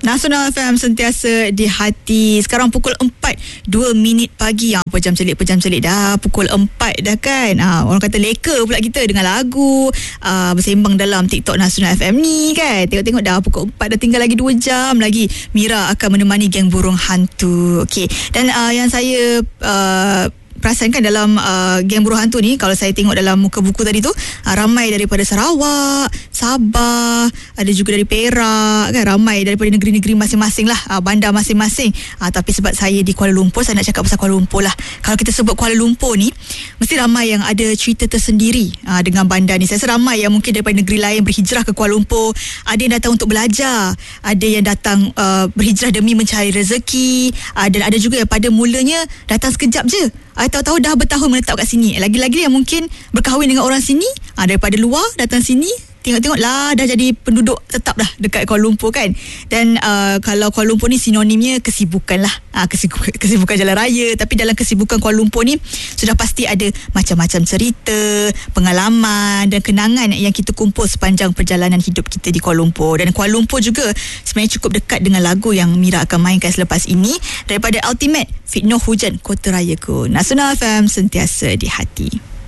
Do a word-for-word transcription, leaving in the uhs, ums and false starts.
Nasional F M sentiasa di hati. Sekarang pukul empat dua minit pagi. Apa jam celik, pejam celik dah. Pukul empat dah kan. Ha, orang kata leka pula kita dengan lagu uh, bersembang dalam TikTok Nasional F M ni kan. Tengok-tengok dah pukul empat, dah tinggal lagi dua jam lagi. Mira akan menemani geng burung hantu. Okey. Dan uh, yang saya uh, perasan kan dalam uh, geng buruh hantu ni, kalau saya tengok dalam muka buku tadi tu, uh, ramai daripada Sarawak, Sabah, ada juga dari Perak kan, ramai daripada negeri-negeri masing-masing lah, uh, bandar masing-masing. Uh, tapi sebab saya di Kuala Lumpur, saya nak cakap pasal Kuala Lumpur lah. Kalau kita sebut Kuala Lumpur ni, mesti ramai yang ada cerita tersendiri uh, dengan bandar ni. Saya rasa ramai yang mungkin daripada negeri lain berhijrah ke Kuala Lumpur. Ada yang datang untuk belajar, ada yang datang uh, berhijrah demi mencari rezeki, uh, dan ada juga yang pada mulanya datang sekejap je, uh, tahu-tahu dah bertahun menetap kat sini. Lagi-lagi yang mungkin berkahwin dengan orang sini, ha, daripada luar datang sini, tengok-tengok lah dah jadi penduduk tetap dah dekat Kuala Lumpur kan. Dan uh, kalau Kuala Lumpur ni sinonimnya kesibukan lah, ha, kesibukan, kesibukan jalan raya. Tapi dalam kesibukan Kuala Lumpur ni sudah pasti ada macam-macam cerita, pengalaman dan kenangan yang kita kumpul sepanjang perjalanan hidup kita di Kuala Lumpur. Dan Kuala Lumpur juga sebenarnya cukup dekat dengan lagu yang Mira akan mainkan selepas ini, daripada Ultimate, Fitnoh Hujan Kota Rayaku. Nasional F M sentiasa di hati.